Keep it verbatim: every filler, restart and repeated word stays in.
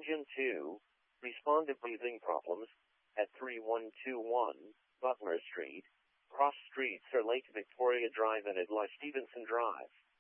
Engine two, respond to breathing problems at three one two one Butler Street, cross streets are Lake Victoria Drive and at La Stevenson Drive.